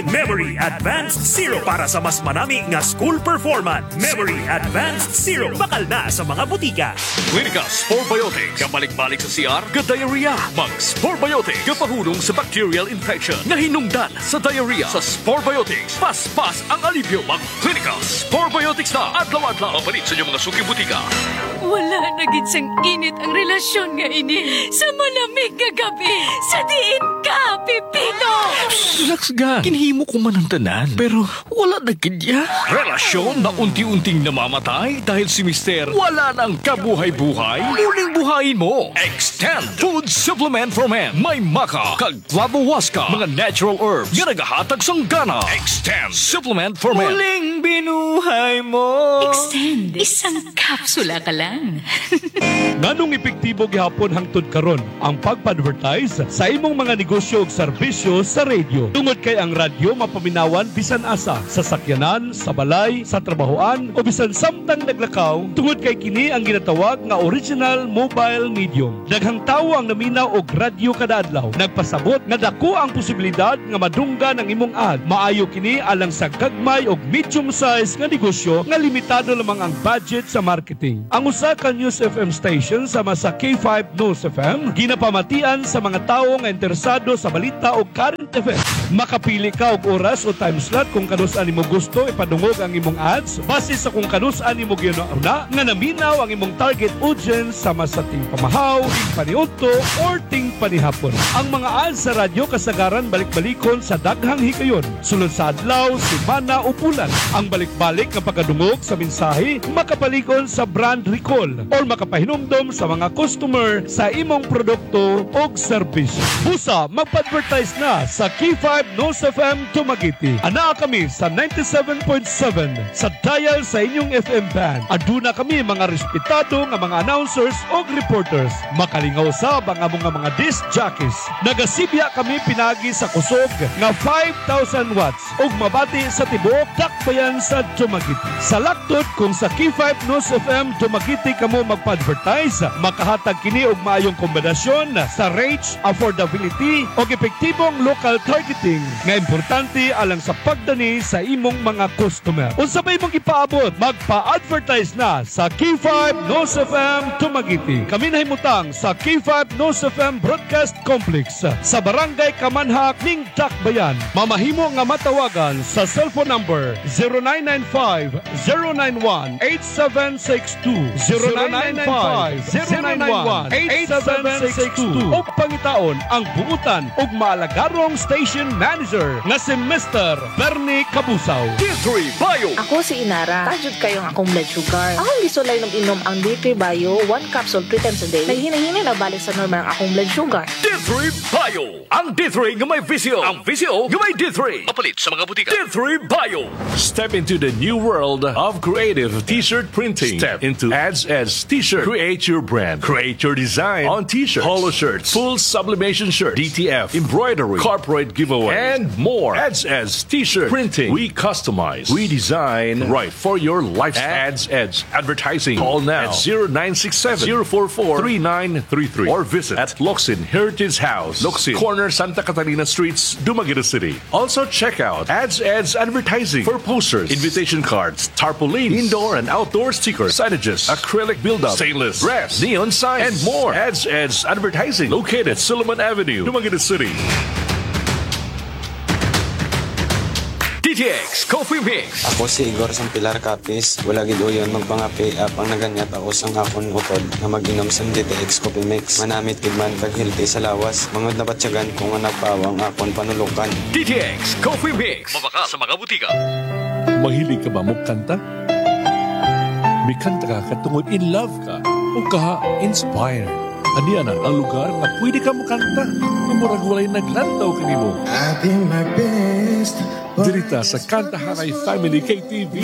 Kin Memory Advanced Zero para sa mas manami nga school performance. Memory Advanced Zero bakal na sa mga butika. Clinica Sporbiotic kabalik-balik sa CR ka diarrhea. Mag Sporbiotic kapahulong sa bacterial infection nga hinungdan sa diarrhea. Sa Sporbiotics pas-pas ang alipyo. Mag Clinica Sporbiotics na adlaw-adlaw mapalit sa inyong mga suking butika. Wala na gid sang init ang relasyon nga ini sa malamig nga gabi. Sa diin ka, Pipino! Relax ga. Kinhimo ko man ang tanan, pero wala na kidya. Relasyon na unti-unting namamatay dahil si Mister wala nang kabuhay-buhay. Muling buhayin mo. Extend Food Supplement for Men. May maka, kag flavowaska, mga natural herbs, nga nagahatag sang gana. Extend Supplement for Men. Muling binuhay mo. Extend. Isang kapsula ka lang. Nganong epektibo gihapon hangtod karon ang pag-advertise sa imong mga negosyo ug serbisyo sa radio. Tungod kay ang radyo mapaminawan bisan asa sa sakyanan, sa balay, sa trabahoan o bisan samtang naglakaw. Tungod kay kini ang ginatawag nga original mobile medium. Daghang tawo ang naminaw og radyo kada adlaw. Nagpasabot nga dako ang posibilidad nga madunggan ang imong ad. Maayo kini alang sa gagmay og medium size nga negosyo nga limitado lamang ang budget sa marketing. Ang usa ka News FM station sama sa K5 News FM ginapamatian sa mga tawo nga interesado sa balita o current event. Makapili ka og oras o time slot kung kanus-an nimo gusto ipadungog ang imong ads base sa kung kanus-an nimo ginauna nga naminaw ang imong target audience sama sa ting pamahaw, ting paniudto or ting panihapon. Ang mga ads sa radyo kasagaran balik-balikon sa daghang higayon sulod sa adlaw, semana o bulan. Ang balik-balik nga pagkadungog sa mensahe makapalikon sa brand recall or makapahinumdom sa mga customer sa imong produkto o serbisyo. Busa, magpa-advertise na sa K5 News FM Dumaguete. Ana kami sa 97.7 sa dial sa inyong FM band. Aduna kami mga respetado nga mga announcers o reporters. Makalingaw sa mga disc jockeys. Nagasibya kami pinagi sa kusog nga 5,000 watts ug mabati sa tibuok dakbayan sa Dumaguete. Sa laktod kung sa K5 News FM Dumaguete kamo magpa-advertise, makahatag kini og maayong kombinasyon sa reach, affordability o epektibong local targeting nga importante alang sa pagdani sa imong mga customer. Unsa ba imong ipaabot? Magpa-advertise na sa K5 News FM Dumaguete. Kami nahimutang sa K5 News FM Broadcast Complex sa Barangay Kamanhak ning Dakbayan. Mamahimo nga matawagan sa cellphone number 0995-091-8762 0995-091-8762 o pangitaon ang buutan ug maalagarong station manager nga si Mr. Bernie Cabusaw. D3 Bio. Ako si Inara. Tajud kayong akong blood sugar. Akong gisulay nung inom ang D3 Bio 1 capsule 3 times a day. Naghina-hina na balik sa normal ang akong blood sugar. D3 Bio. Ang D3 nga may visio. Ang visio nga may D3. Mapalit sa mga butika. D3 Bio. Step into the new world of creative t-shirt printing. Step into Ads T-shirt. Create your brand. Create your design on t-shirts, polo shirts, full sublimation shirts, DTF, embroidery, corporate giveaway, and more. Ads T-shirt printing. We customize. We design right for your lifestyle. Ads Advertising. Call now at 0967-044-3933 or visit at Locsin Heritage House, Locsin, corner Santa Catalina Streets, Dumaguete City. Also check out Ads Advertising for posters, invitation cards, tarpaulins, indoor and outdoor stickers, signages, acrylic build-up, stainless, brass, neon signs, and more. Ads Advertising, located at Solomon Avenue, Dumaguete City. DTX Coffee Mix. Ako si Igor Sampilar Capis. Wala gid uyon magpanga-pay up ang naganyat ako sang akon utod na mag-inom sa DTX Coffee Mix. Manamit gid man kag healthy sa lawas. Mangod na batyagan kung nga nagpawang akon panulukan. DTX Coffee Mix. Mabaka sa mga butika. Mahilig ka ba magkanta? May kanta ka katungod in love ka o ka-inspired. Aniyan ang lugar na pwede ka makanta na murag walay naglantaw ka nimo. I think my best. Dirita sa Kantahanay Family KTV.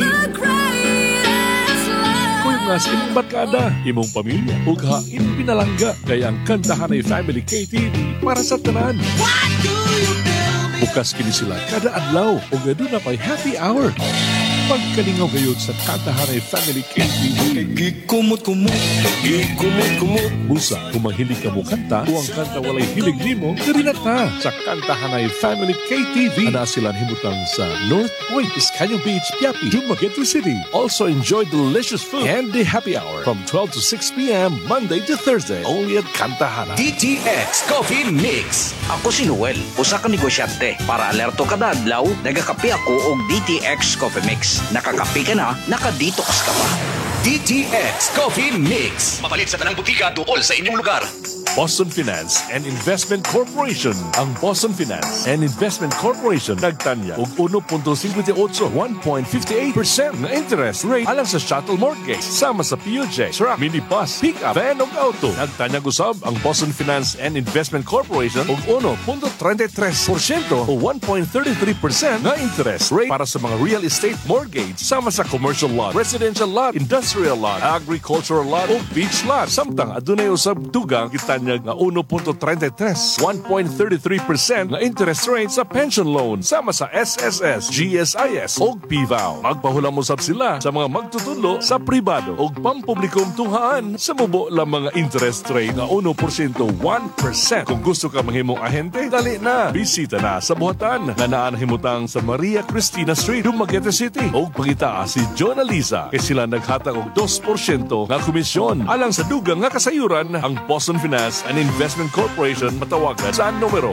Kung nga sa inyong barkada, imong pamilya o ka-in pinalangga kaya ang Kantahanay Family KTV para sa tanan. Bukas kini sila kada adlaw o gado na pa'y happy hour. Magkalingaw gayon sa Kantahanay Family KTV. Gikumot-kumot. Gikumot-kumot. Busa, kung mahilig ka mo kanta, o ang kanta walay hilig nimo, karinata sa Kantahanay Family KTV. Ana silang himutang sa North Point, Iscaño Beach, Piapi, Dumaguete City. Also enjoy delicious food and the happy hour from 12 to 6 p.m. Monday to Thursday, only at Kantahanay. DTX Coffee Mix. Ako si Noel, usa ka negosyante. Para alerto kada adlaw, nagakape ako og DTX Coffee Mix. Nakakape ka na, nakadetox ka pa. DTX Coffee Mix. Mapalit sa tanang butika tuol sa inyong lugar. Boston Finance and Investment Corporation. Ang Boston Finance and Investment Corporation nagtanya og 1.58 1.58% na interest rate alang sa shuttle mortgage sama sa PUJ, truck, minibus, pick-up, van ug auto. Nagtanya usab ang Boston Finance and Investment Corporation og 1.33% o 1.33% na interest rate para sa mga real estate mortgage sama sa commercial lot, residential lot, industrial lot, agricultural lot ug beach lot. Samtang adunay usab dugang gitanya nga 1.33, 1.33% na interest rate sa pension loan sama sa SSS, GSIS o PVAL. Magpahulam usab sila sa mga magtutudlo sa pribado o pampublikong tunghaan sa mubo lang mga interest rate nga 1%, 1%. Kung gusto ka manghimong ahente, dali na. Bisita na sa buhatan na naanhimutang sa Maria Cristina Street, Dumaguete City. O pangita si John Aliza kay sila naghatag og 2% nga komisyon. Alang sa dugang nga kasayuran, ang Boston Finance and Investment Corporation matawagan sa numero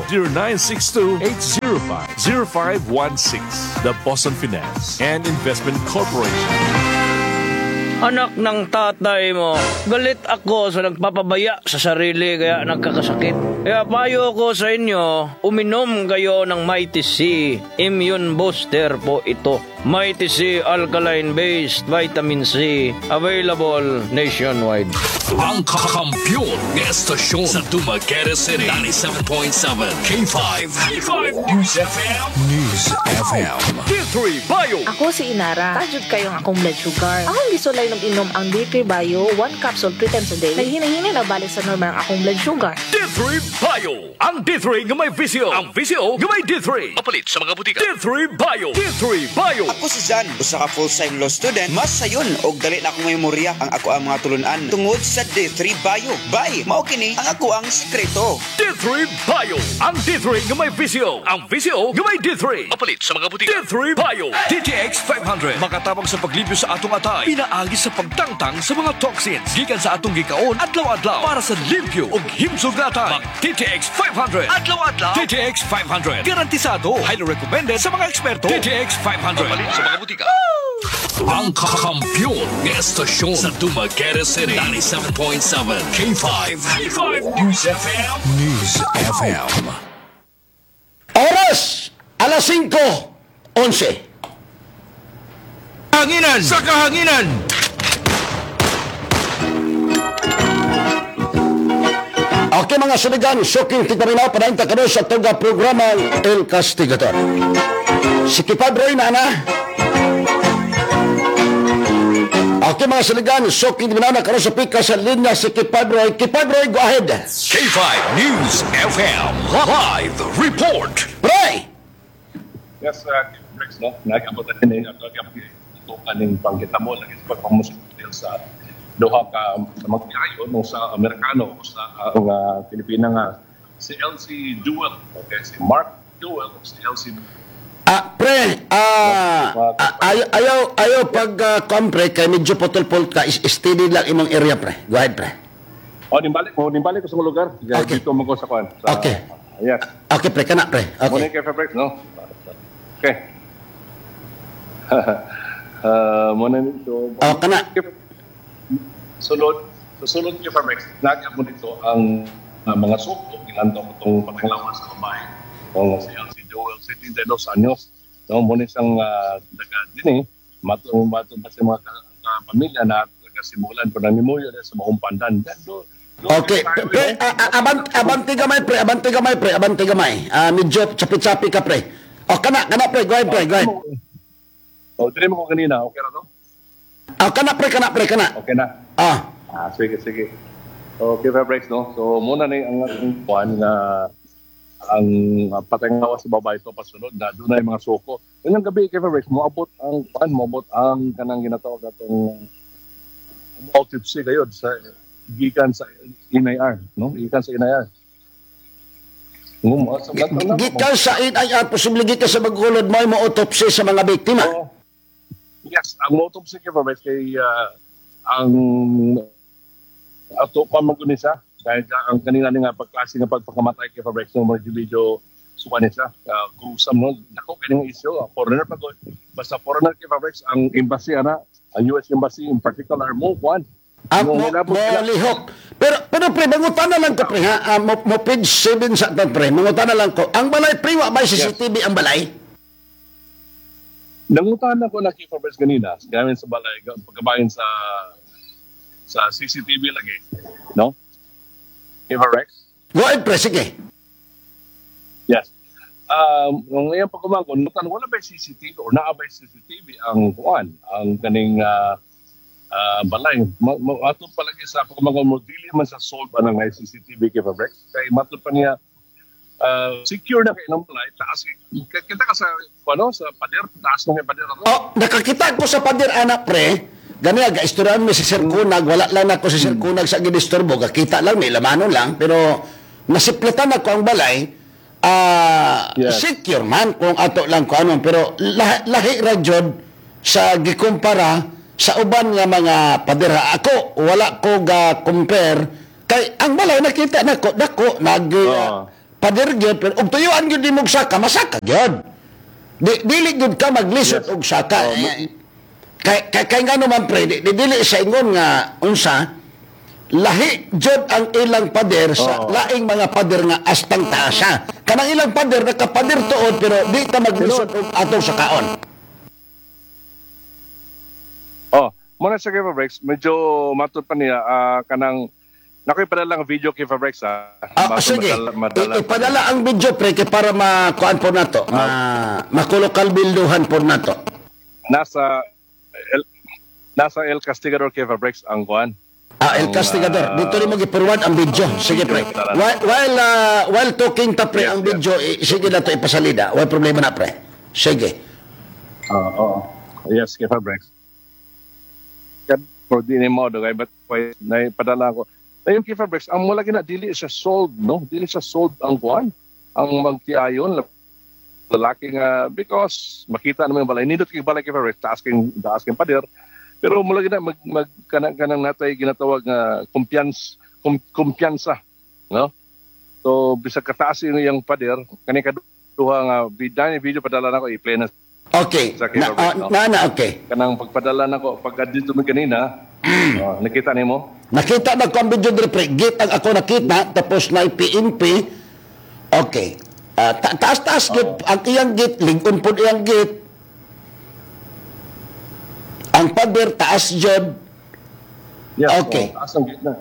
0962-805-0516. The Boston Finance and Investment Corporation. Anak ng tatay mo, galit ako sa nagpapabaya sa sarili kaya nagkakasakit. Kaya payo ko sa inyo, uminom kayo ng Mighty C. Immune Booster po ito. Mighty C Alkaline-based Vitamin C. Available nationwide. Ang kakampyon ng estasyon sa Dumaguete City. 97.7 K5. News FM. News FM. D3 Bio. Ako si Inara. Tajud kayong akong blood sugar. Akong gisulay ng inom ang D3 Bio, 1 capsule 3 times a day. Naghina-hina na balik sa normal ang akong blood sugar. D3 Bio. Ang D3 nga may visyo. Ang visyo nga may D3. Mapalit sa mga butika. D3 Bio. D3 Bio. Ako si Zan, usa ka full-time law student. Mas sayon og dali na akong memorya ang ako ang mga tulunan tungod sa D3 Bio. Bye, mao kini ang ako ang sekreto. D3 Bio. Ang D3 nga may visyo. Ang visyo nga may D3. Mapalit sa mga butika. D3 Bio. DTX 500. Makatabang sa paglibyo sa atong atay. Pinaagi sa pagtangtang sa mga toxins. Gikan sa atong gikaon adlaw-adlaw para sa limpyo ug himsog na atay. Mag DTX 500. Adlaw-adlaw. DTX 500. Garantisado. Highly recommended sa mga eksperto. DTX 500. Mapalit sa mga butika. Ang kakampyon ng estasyon sa Dumaguete City. 97.7 K5. News FM. News FM. Oras! Alas 5:11. Kahanginan! Sa kahanginan! Okay mga suligan, suking tigpaminaw padayon takano sa tuga programa El Castigador. Si Kipadroy na na. Okay mga suligan, suking tigpaminaw na karon sa pika sa linya si Kipadroy. Kipadroy, go ahead. K5 News FM Live Report. Pre! Yes, Rex, no? Nag-abot na din ang tutukan ng panggitamo lagi sa pagpamusil sa doha ka magkayo no sa Amerikano o sa Pilipina nga si LC Duel, okay, si Mark Duel o si LC Pre, ayaw pag pre kay medyo potol-pol ka, steady lang imong area, pre. Go ahead, pre. Nimbalik ko sa lugar. Okay. Dito mo ko sa kwan. Okay. Yes. Okay, pre, kana, pre. Okay. Muna kay Fabrics, no? Okay. Muna nito. Kana. Sunod kay Fabrics, nagyan mo dito ang mga suko, ginanto ko itong patanglawas sa kamay. Si LC Joel, 72 anyos. Muna isang daga din matong pa sa mga pamilya na nagasimulan po ng nimuyo sa maong pandan. Okay, pre, abante gamay, pre. Medyo chapi-chapi ka, pre. Kana, pre, go ahead, pre, go ahead. Dili mo ko kanina, okay na to? Kana, pre. Okay na. Sige. Okay, Fabrics, no? So, muna na ang kuhan na ang patay nga sa babae ito pasunod na doon na yung mga suko. Ilang gabi kay Fabrics, moabot ang kanang ginatawag atong autopsy kayo sa gikan sa NIR, no? Gikan sa NIR. Gikan sa NIR, posible gikan sa magulod mo autopsy sa mga biktima. Yes, ang autopsy kay Fabrics kay ang ato pamagunisa dahil ang kanina nga pagklase nga pagpakamatay kay Fabrics no video sukan niya gruesome no nako kani nga issue foreigner pa god basta foreigner kay Fabrics ang embassy ang US embassy in particular mo lihok. Pero pre, mangutan na lang ko pre ha, mo page 7 sa pre, mangutan na lang ko. Ang balay pre, wa ba CCTV ang balay? Nangutan ako na kay Fabrics ganina, gamit sa balay, pagkabayan sa CCTV lagi, no? Kay Fabrics? Go ahead pre, sige. Yes. Ngayon pagkumangon, wala ba CCTV or naabay CCTV ang kuan, ang kaning balay. Matod palagi sa pagkumangon mo, dili man sa solve anang may CCTV kay Fabrics. Kaya matod pa niya, secure na kayo ng balay, taas. Kita ka sa pader, taas na may pader ako. Oh, nakakita ko sa pader anak pre, gani ga-istoryan mi si Sir Kunag, wala lang ako si Sir Kunag sa gidisturbo, kakita lang, may lamanon lang, pero nasiplitan ako ang balay, secure man kung ato lang ko ano, pero lahi ra jud sa gikumpara sa uban nga mga padera. Ako wala ko ga compare kay ang balay nakita nako dako nag pader gyud pero ug tuyuan gyud imong saka masaka gyud. Dili gyud ka maglisod og saka. Kay ngano man pre dili sa ingon nga unsa lahi jud ang ilang pader sa laing mga pader nga astang taasa. Kanang ilang pader nakapader tuod pero di ta maglisod og atong sakaon. Muna sa kay Fabrics, medyo matod pa niya kanang nakoy padala ang video kay Fabrics sige. Ipadala ang video pre kay para makuan po nato. Makulokal bilduhan po nato. Nasa El Castigador kay Fabrics ang kuan. El Castigador. Dito rin mo gi-forward ang video. Sige pre. While talking ta pre ang video, sige na to ipasalida. Wala problema na pre. Sige. Yes, kay Fabrics. For di ni mo dugay but padala ko. Dayon kay Fabrics, ang mula gina dili siya sold, no? Dili siya sold ang kuan. Ang magtiayon lalaki nga because makita naman yung balay nindot kay balay kay Fabrics taas kay pader. Pero mula gina kanang natay ginatawag nga kumpiyansa, no? So bisag kataas yung pader kani kaduha nga video padala nako i-play na. Okay. Okay. Kanang pagpadala nako pag dito mi kanina, nakita nimo? Nakita na ko ang video dire pre. Gate ang ako nakita tapos na PNP. Okay. Taas gate ang iyang gate, lingon pod iyang gate. Ang pader taas jud. Yes, okay. Taas ang gate na.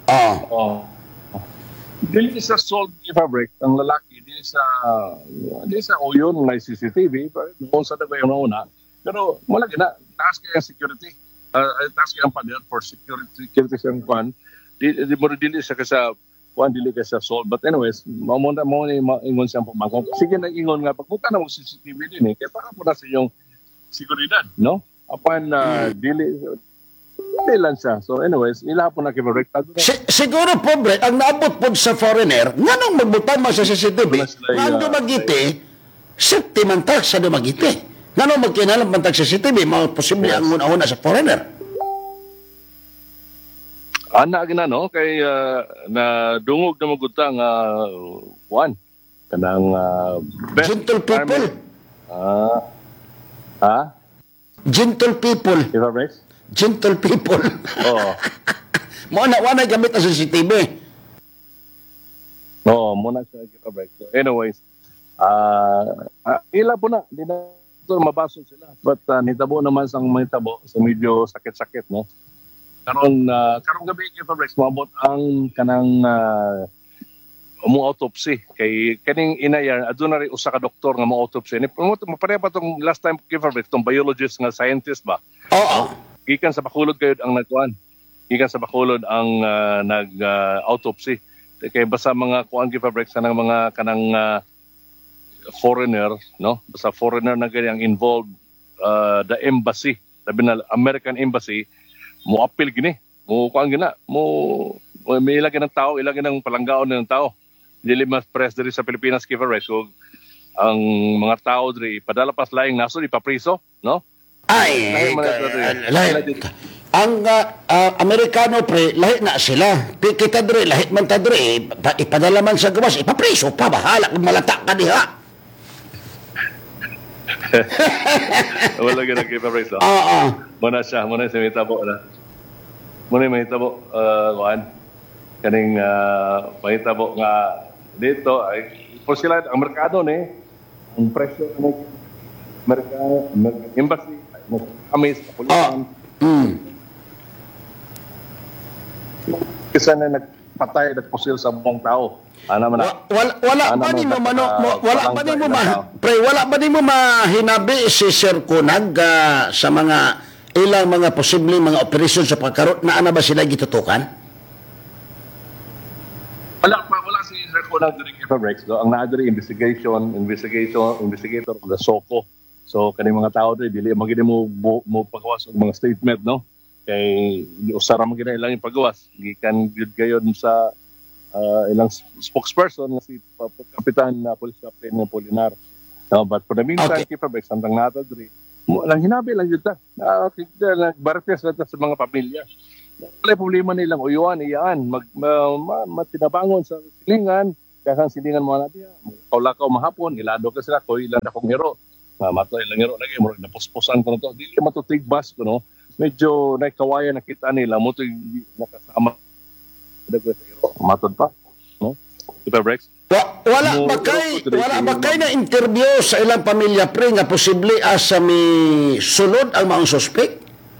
Dili sa sold Fabric ang lalaki di sa oyon na CCTV doon sa dagway una pero wala gina taas kay security taas kay ang pader for security siyang kwan di mo dili sa kasa kwan dili ka sa sold but anyways mo ni ingon siyang pamangkon sige na ingon nga pagpunta na mo CCTV din kay para po na sa iyong seguridad no apan dili lang siya. So anyways, ilapon na kay Fabrics. Siguro po, Brett, ang naabot po sa foreigner, nga nung magbutan mo sa CCTV, nga ang dumagiti, safety man tag sa dumagiti. Nga nung magkinalang man tag sa CCTV, mga posible ang una-una sa foreigner. Ana gina no kay na dungog na magutang Juan kanang gentle people. Gentle people. Fabrics? Gentle people. Mo na gamit ang CCTV. Muna sa Fabrics. So anyways, ila po na, di na ito mabasol sila. But nitabo naman sang mahitabo sa medyo sakit-sakit, no? Karong gabi kay Fabrics, mabot ang kanang autopsy kay kaning inayar aduna ri usa ka doktor nga mo autopsy ni mapareha pa tong last time kay Fabrics tong biologist nga scientist ba gikan sa Bacolod kayo ang nagkuan gikan sa Bacolod ang autopsy kay basta mga kuan kay Fabrics kanang mga kanang foreigner, no? Basta foreigner na ganyang involved, the embassy, sabi na American embassy, mo appeal gini, mo kuan gina, mo may ilagay ng tao, ilagay ng palanggaon ng tao. Dili mas press diri sa Pilipinas kay Ferrex, so ang mga tao diri padala pas laing naso ipapriso, no? Ang Amerikano pre, lahi na sila. Kita dre, lahi man ta dre, ipadala man sa gawas, ipapriso pa, bahala kung malata ka diha. Wala ganun kay Ferrex, no? Muna siya mahitabo na. Muna mahitabo, kuan, kaning mahitabo nga dito, ay, por sila, ang merkado ni, ang presyo ng merkado, embassy, amis, kapulisan, isa na nagpatay, nagpusil sa buong tao. Wala ba ni mo mahinabi si Sir Kunag sa mga ilang mga posibleng mga operasyon sa pagkarot na ba sila gitutukan? Wala si Sir Kunag during Fabrics. Ang naadiri investigator of the SOCO. So kaning mga tao dili magini mo pagawas og mga statement, no? Kay usara man gina ilang yung pagawas gikan gyud gayon sa ilang spokesperson na si Kapitan Police Captain Polinar. But for the meantime, okay. Fabrics samtang nato diri lang hinabi lang yun ta. Nagbartes na sa mga pamilya. Wala problema nilang uyuan, iyaan. Matinabangon sa silingan. Kaya silingan mo natin. Kaulakaw mahapon, ilado ka sila. Ko ilan akong hero. Mato ilang hero lagi. Murag napuspusan ko na to. Dili matutigbas ko, no? Medyo naikawaya nakita nila. Mo ito nakasama. Matod pa. No? Super Breaks. Wala ba kay na interview sa ilang pamilya pre nga posible asa mi sulod ang mga suspect?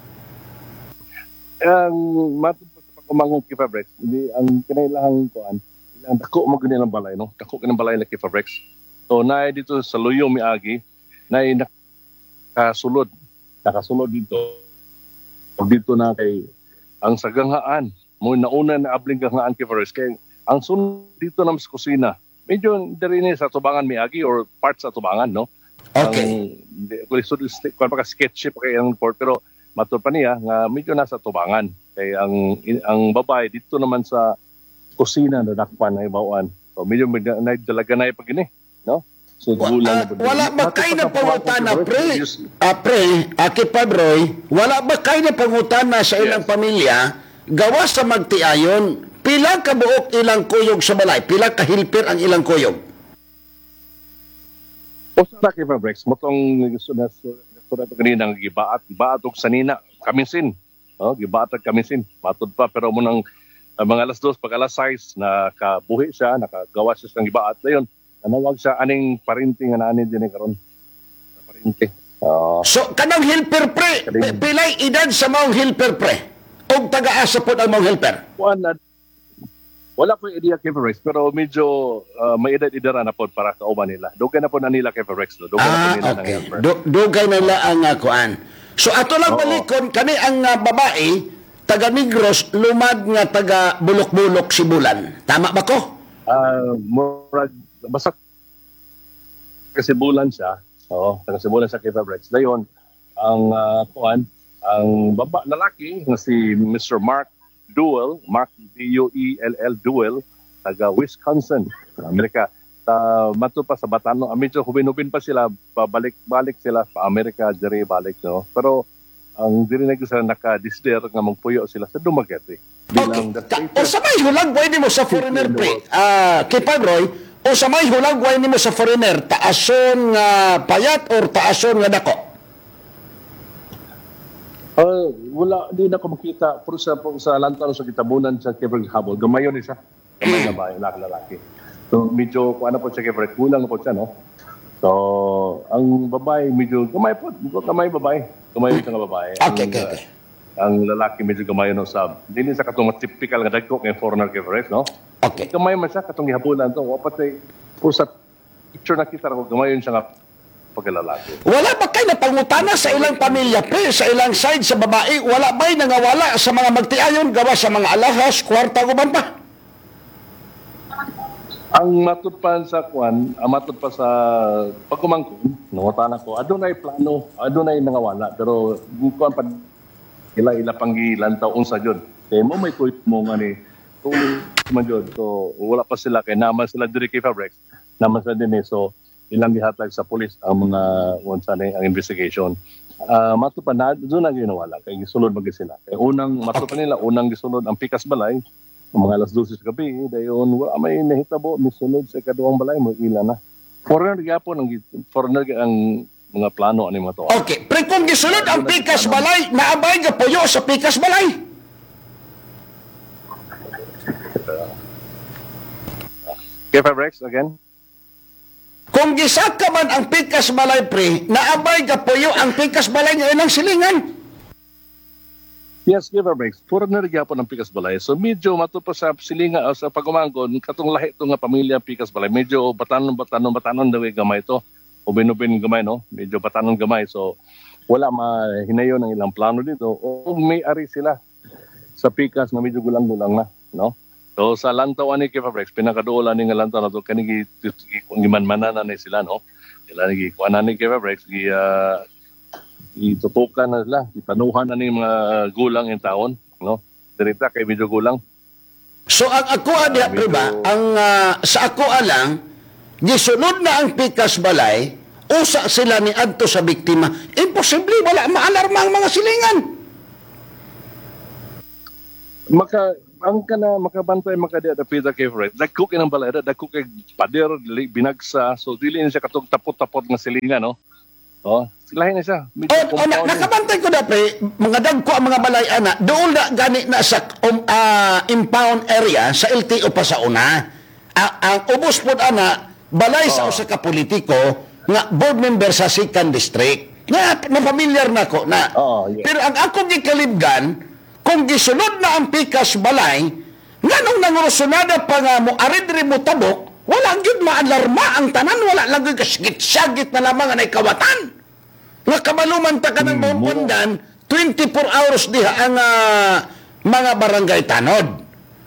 Ang matod pa sa pagkumangon kay Fabrics, hindi ang kinailangan kuan, ilang dako mo gani ng balay, no? Dako kanang balay na kay Fabrics. So naay dito sa Luyo miagi, naay nakasulod dito. Dito na kay ang saganghaan, mo nauna na abling ganghaan kay Fabrics kay ang sunod dito na sa kusina, medyo dari sa tubangan miagi or parts sa tubangan, no? Okay. Kung pagka-sketchy pa kayo ang report, pero matur pa niya nga medyo nasa tubangan. Kaya ang babae dito naman sa kusina na nakpan na ibawaan. So medyo nagdalaga na pag ini, no? So wala ba kayo na pangutana, pre? Kipadroy, wala ba kayo na pangutana sa ilang pamilya gawa sa magtiayon? Pila ka buok ilang kuyog sa balay? Pila ka hilper ang ilang kuyog? O sa kay Fabrics, motong gusto na kanina ng gibaat og sanina, kaminsin. Gibaat og kaminsin. Matod pa pero mo nang mga alas 2 pag alas 6 nakabuhi siya, nakagawa siya ng gibaat dayon. Nanawag siya aning parinting nga naanin din karon. Sa parinting. So kanang hilper pre, pilay edad sa maong hilper pre? Og taga-asa pod ang maong hilper? Wala ko idea kay Fabrics, pero medyo may edad-edara na po para kauban nila. Dugay na po na nila kay Fabrics. Dugay na po nila ng helper. Dugay na nila ang kuan. So ato lang balikon, kani ang babae, taga Negros, lumad nga taga Bulok-Bulok Sibulan. Tama ba ko? Basta kasi Sibulan siya. Taga Sibulan siya kay Fabrics. Dayon, ang kuan, ang lalaki nga si Mr. Mark Duell, D-U-E-L-L Duell, taga Wisconsin, Amerika. Mato pa sa Batano, medyo hubin-hubin pa sila, balik sila pa Amerika, diri balik, no? Pero ang diri na sila naka-disder nga magpuyo sila sa Dumaguete. O sa may hulagway ni mo sa foreigner pre, kay Padroy, o sa may hulagway ni mo sa foreigner, taason nga payat or taason nga dako? Wala, di na ko makita. Pero sa lantaro sa kitabunan sa Kevreg Habol, gamayon siya. Gamay na ba yung lalaki. So, medyo, kung ano po siya Kevreg, kulang po siya, no? So, ang babae, medyo gamay po. Gamay babae. Gamay siya nga babae. Okay. Ang lalaki, medyo gamay no sa... Hindi sa katong typical nga dagko ng foreigner Kevreg, no? Okay. Gamay man siya, katong hihabulan to. Wapat po sa picture na kita ko, gamayon siya nga pagkalalaki. Wala ba kayo na pangutana sa ilang pamilya, pre, sa ilang side sa babae? Wala ba'y nangawala sa mga magtiayon, gawa sa mga alahas, kwarta, guban pa? Ang matutpan sa kwan, ang matutpan sa pagkumangkon, nangutana ko, adunay plano, adunay nangawala, pero kwan pa ila panggilantaw unsa jud. Kay mo may tweet mo nga ni kung man jud. So wala pa sila kay naman sila diri kay Fabrex. Naman sila din so ilang gihatag sa pulis ang mga unsa ni ang investigation. Matutpan na doon na ginawala kay gisulod mag sila. Kay unang matutpan nila unang gisulod ang Pikas Balay. Mga alas 12 sa gabi, dayon wala may nahitabo, misunod sa ikaduhang balay mo ila na. Foreigner ang mga plano ani mga to. Okay, pre kung gisulod ang Pikas Balay, naabay nga puyo sa Pikas Balay. Okay, Fabrex, again. Kung gisaka man ang Pikas Balay, pre, naabay nga puyo ang Pikas Balay nga ilang silingan. Yes, give a break. Foreigner gyapon ang Pikas Balay. So medyo matupa sa silinga o sa pagumangkon katong lahi to nga pamilya Pikas Balay. Medyo batanon daw gamay to. Ubin-ubin gamay no. Medyo batanon gamay. So wala mahinayon ang ilang plano dito. O may ari sila sa Pikas na medyo gulang-gulang na, no? So sa lantaw ani kay Fabrex pinakaduol ani nga lantaw na to kanigi gimanmanan ni sila no. Sila gi kuanan ni kay Fabrex itutukan na sila, ipanuhan na ng mga gulang yung taon, no? Dirita kay medyo gulang. So ang ako diha ba, ang sa ako alang gisunod na ang Pikas Balay, usa sila ni adto sa biktima. Imposible wala maalarma ang mga silingan. Makabantay makadiya da pita kay Fred. Dagko kay nang balay, dagko kay pader binagsa, so dili na siya katong tapot-tapot nga silingan, no? Oh, silahin na siya. Nakabantay ko na pre, mga dagko ang mga balay ana, doon na gani na sa impound area sa LTO pa sa una. Ang ubos po ana, balay sa usa ka politiko nga board member sa 2nd district. Na pamilyar na ko na. Pero ang akong gikalibgan, kung gisunod na ang Pikas Balay, nganong nangurusunada pa nga mo arid mo tabok, wala gyud maalarma ang tanan, wala lang gyud kasagit-sagit na lamang ang ikawatan. Nga kamaluman ta ka ng Bumpundan, 24 hours diha ang mga barangay tanod.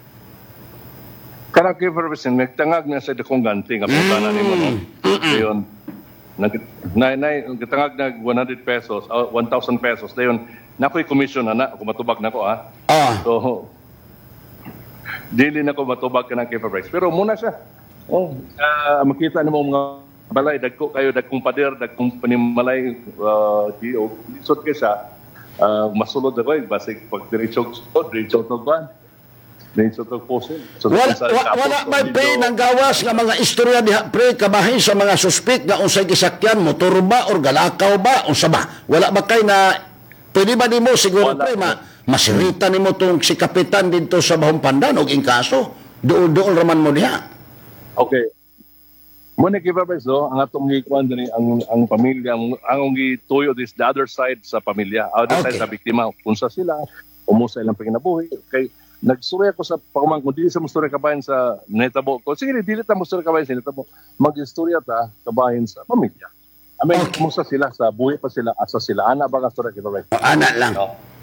Kana kay Ferguson, nagtangag na sa dakong ganti nga putana ni mo. Dayon nagtangag na 100 pesos, 1,000 pesos. Dayon nakoy commission na ako matubag nako So dili na ko matubag kana kay Fabrex. Pero muna siya. Makita nimo mga balay dagko kayo dagkong pader dagkong panimalay lisod kay siya masulod ako basig pag diretso to ban diretso to posil. So wala may pre nang gawas nga mga istorya diha pre kabahin sa mga suspek nga unsay gisakyan, motor ba or galakaw ba unsa ba? Wala ba kay na pwede ba nimo siguro pre masirita nimo tong si kapitan dito sa Bumpundan og ingkaso duol raman mo diha. Okay. Muna kay Fabrex, ang atong gikuan diri ang pamilya, ang gituyo this the other side sa pamilya, other side sa biktima, unsa sila, umusa ilang panginabuhi. Kay nagsurya ko sa pagumangkon dili sa musturya kabahin sa netabo ko. Sige, dili ta musturya kabahin sa netabo. Mag-istorya ta kabahin sa pamilya. Kumusta sila sa buhi pa sila, asa sila ana ba ka storya kay Fabrex? Ana lang.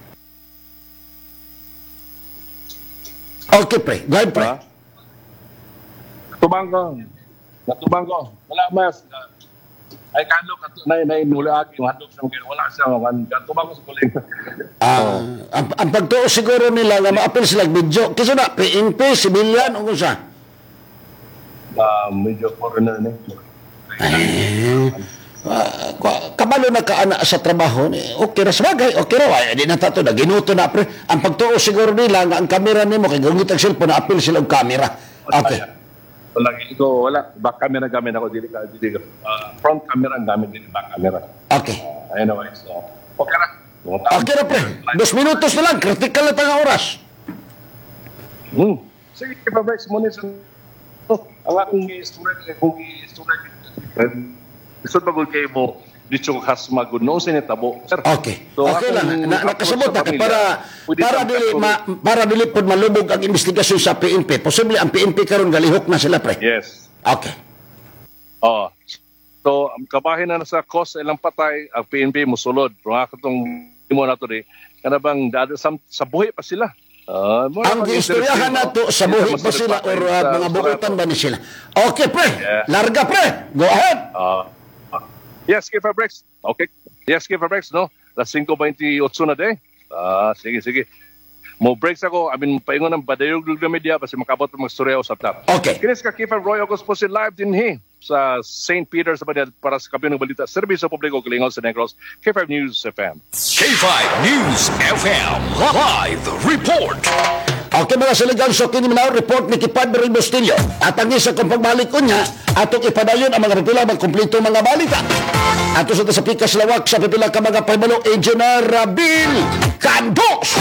Okay, pre. Go ahead, pre. Natubang ko. Wala mas. Ay kadlok na mula yung hadlok sa mga wala siya. Natubang ko sa kuling. Ang pagtuo siguro nila nga ma-appeal sila video. Kasi na, PNP, civilian, o kung sa? Medyo foreigner na. Kabalo na kaana sa trabaho. Okay ra sa bagay. Okay ra. Di na tato na. Ginuto na. Ang pagtuo siguro nila nga ang kamera nimo kay gamit ang cellphone na appeal sila og kamera. Okay. Lagi ito wala back camera gamit ako dili front camera ang gamit din back camera. Okay. Anyway, so okay ra. Okay ra pre. 2 minutos na lang, critical na tanga oras. Sige, Fabrex mo ni sa ang akong istorya gusto bagol kay mo dito has magudno sa netabo. Okay. So, okay lang. Nakasabot na para dili pod malubog ang investigasyon sa PNP. Posible ang PNP karon galihok na sila pre. Yes. Okay. So kabahin na sa cause ilang patay ang PNP mosulod. Pero katong imo na to di kana bang sa buhi pa sila. Ang istoryahan nato sa buhi pa sila or mga buutan ba ni sila? Okay, pre. Larga, pre. Go ahead. Yes, give a breaks. Okay. Yes, give a breaks, no? Las 5:28 na day. Sige. Mo breaks ako. Paingon ng badayog ng media kasi makabot ng magstorya usap na. Okay. Kinis ka Kiefer Roy August po si live din sa St. Peter sa Banyan para sa kabilang balita. Serbisyo Publiko Kalingaw sa Negros. K5 News FM. K5 News FM Live Report. Okay mga saligan, so kiniminaw report ni Kipadre Bustillo. At ang isa kong pagbalik ko niya, atong ipadayon ang mga repila magkumplito mga balita. Ato sa pikas lawak sa pipila ka mga pahibalo, Engineer Bill Candos.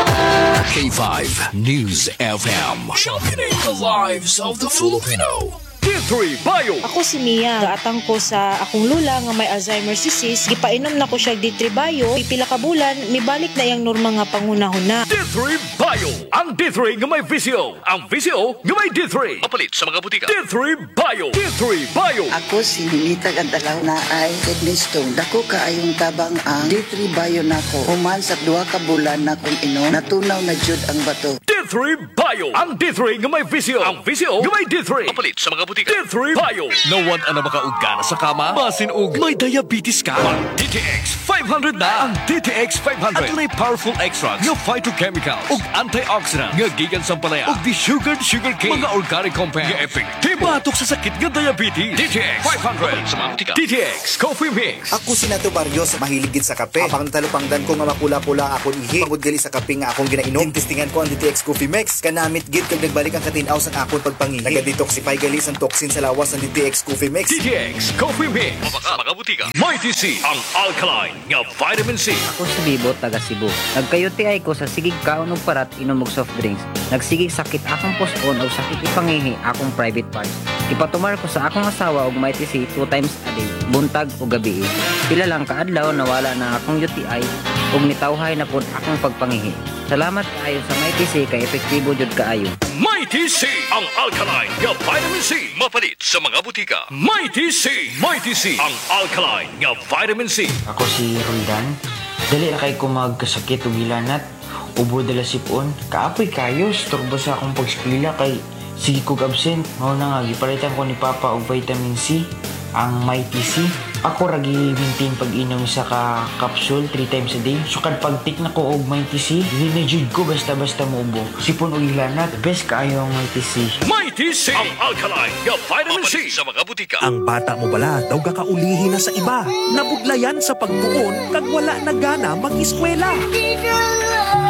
K5 News FM, championing the lives of the Filipino. D3 Bio. Ako si Mia. Gaatang ko sa akong lula nga may Alzheimer's disease. Gipainom na ko siya D3 Bio. Pipila ka bulan, mibalik na yung norma nga pangunahon na. D3 Bio. Ang D3 nga may visio. Ang visio nga may D3. Mapalit sa mga butika. D3 Bio. D3 Bio. Ako si Ninita Gandalaw na ay kidney stone. Dako ka ayong tabang ang D3 Bio nako. Human sa 2 ka bulan na kung inom, natunaw na jud ang bato. D3 Bio. Ang D3 nga may visio. Ang visio nga may D3. Mapalit sa mga butika. D3 Bio. Nawad na makaugana sa kama. Basin og may diabetes ka. DTX 500 na. Ang DTX 500. At may powerful extracts nga phytochemical ug antioxidant nga gikan sa palaya ug sugar cane. Mga organic compounds nga effective batok sa sakit nga diabetes. DTX 500 sa mga butika. DTX Coffee Mix. Ako si Nato Barrios, mahilig gid sa kape. Apang talupangdan ko nga mapula-pula akong ihi. Pagod gali sa kape nga akong ginainom. Testingan ko ang DTX Coffee Mix. Kanamit gid kag nagbalik ang katinaw sa akong pagpangihi. Naga-detoxify gali sa toxin sa lawas ng DTX Coffee Mix. DTX Coffee Mix. Mabaka mga butika. Mighty C. Ang alkaline nga vitamin C. Ako si Bibo, taga Cebu. Nagkayuti ay ko sa sigig kaon og parat inom og soft drinks. Nagsigig sakit akong pospon o sakit ipangihi akong private parts. Ipatumar ko sa akong asawa og Mighty C 2 times a day, buntag o gabi. Pila lang kaadlaw nawala na akong UTI ug nitawhay na pud akong pagpangihi. Salamat kaayo sa Mighty C kay epektibo jud kaayo. Mighty C, ang alkaline nga vitamin C. Mapalit sa mga butika. Mighty C, Mighty C, ang alkaline nga vitamin C. Ako si Roldan. Dali na kay ko magkasakit o gilanat. Ubo dala sipon. Kaapoy kayo, storbo sa akong pagskwela kay sige kog absent. Mao na nga, gipalitan ko ni Papa og vitamin C, ang Mighty C. Ako ragi maintain pag-inom sa capsule 3 times a day. So kad pag-take na ko og Mighty C, dili na jud ko basta-basta muubo. Sipon og gilanat, best kaayo ang Mighty C. Mighty C, ang alkaline nga vitamin C sa mga butika. Ang bata mo bala daw kakaulihin na sa iba. Nabudlayan sa pagtuon kag wala na gana mag-eskwela.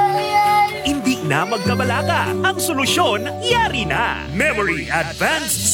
Hindi na magkabalaga. Ang solusyon, yari na. Memory Advanced